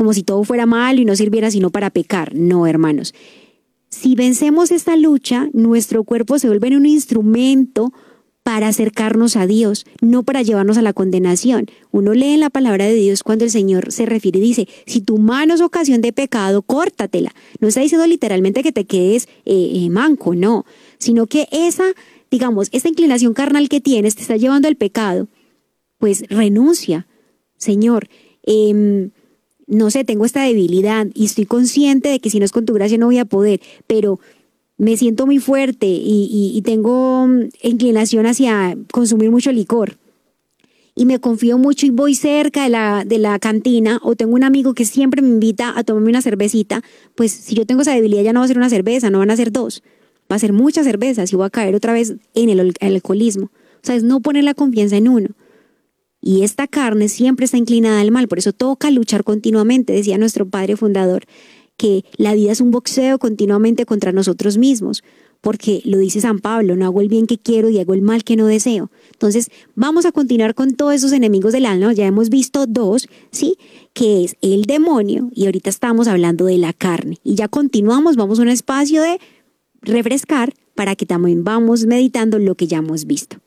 como si todo fuera malo y no sirviera sino para pecar. No, hermanos. Si vencemos esta lucha, nuestro cuerpo se vuelve un instrumento para acercarnos a Dios, no para llevarnos a la condenación. Uno lee en la palabra de Dios cuando el Señor se refiere y dice, si tu mano es ocasión de pecado, córtatela. No está diciendo literalmente que te quedes manco, no, sino que esa inclinación carnal que tienes te está llevando al pecado. Pues renuncia, Señor, no sé, tengo esta debilidad y estoy consciente de que si no es con tu gracia no voy a poder, pero me siento muy fuerte y tengo inclinación hacia consumir mucho licor. Y me confío mucho y voy cerca de la cantina, o tengo un amigo que siempre me invita a tomarme una cervecita. Pues si yo tengo esa debilidad ya no va a ser una cerveza, no van a ser dos, va a ser muchas cervezas y voy a caer otra vez en el alcoholismo. O sea, es no poner la confianza en uno. Y esta carne siempre está inclinada al mal, por eso toca luchar continuamente, decía nuestro padre fundador, que la vida es un boxeo continuamente contra nosotros mismos, porque lo dice San Pablo, no hago el bien que quiero y hago el mal que no deseo. Entonces vamos a continuar con todos esos enemigos del alma. Ya hemos visto dos, ¿sí? Que es el demonio, y ahorita estamos hablando de la carne. Y ya continuamos, vamos a un espacio de refrescar para que también vamos meditando lo que ya hemos visto.